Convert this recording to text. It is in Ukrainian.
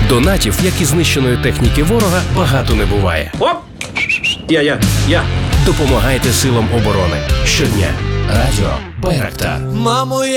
Донатів, як і знищеної техніки ворога, багато не буває. Оп! Я. Допомагайте силам оборони щодня. Радіо Байрактар. Мамо,